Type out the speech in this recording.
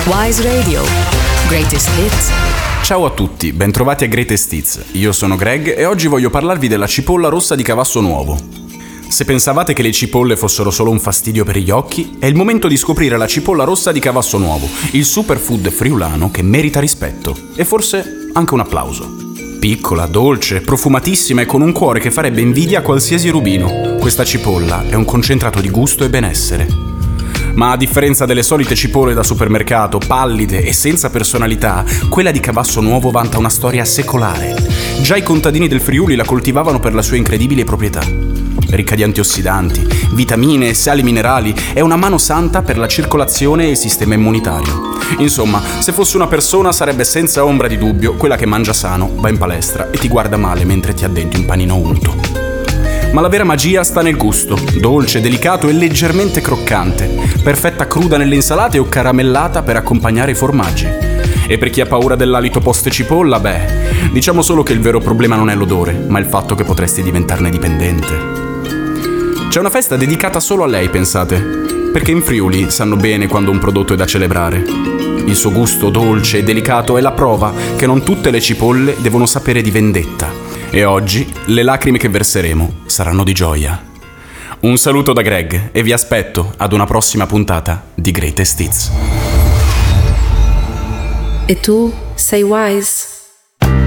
Wise Radio. Greatest Hits. Ciao a tutti, bentrovati a Greatest Hits. Io sono Greg e oggi voglio parlarvi della cipolla rossa di Cavasso Nuovo. Se pensavate che le cipolle fossero solo un fastidio per gli occhi, è il momento di scoprire la cipolla rossa di Cavasso Nuovo, il superfood friulano che merita rispetto e forse anche un applauso. Piccola, dolce, profumatissima e con un cuore che farebbe invidia a qualsiasi rubino, questa cipolla è un concentrato di gusto e benessere. Ma a differenza delle solite cipolle da supermercato, pallide e senza personalità, quella di Cavasso Nuovo vanta una storia secolare. Già i contadini del Friuli la coltivavano per le sue incredibili proprietà. Ricca di antiossidanti, vitamine e sali minerali, è una mano santa per la circolazione e il sistema immunitario. Insomma, se fosse una persona sarebbe senza ombra di dubbio quella che mangia sano, va in palestra e ti guarda male mentre ti addenti un panino unto. Ma la vera magia sta nel gusto, dolce, delicato e leggermente croccante, perfetta cruda nelle insalate o caramellata per accompagnare i formaggi. E per chi ha paura dell'alito post cipolla, diciamo solo che il vero problema non è l'odore, ma il fatto che potresti diventarne dipendente. C'è una festa dedicata solo a lei, pensate, perché in Friuli sanno bene quando un prodotto è da celebrare. Il suo gusto dolce e delicato è la prova che non tutte le cipolle devono sapere di vendetta. E oggi le lacrime che verseremo saranno di gioia. Un saluto da Greg e vi aspetto ad una prossima puntata di Greatest Hits. E tu sei Wise?